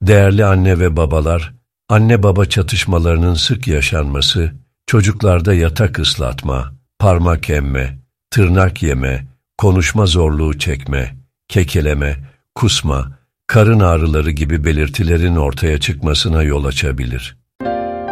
Değerli anne ve babalar, anne baba çatışmalarının sık yaşanması, çocuklarda yatak ıslatma, parmak emme, tırnak yeme, konuşma zorluğu çekme, kekeleme, kusma, karın ağrıları gibi belirtilerin ortaya çıkmasına yol açabilir.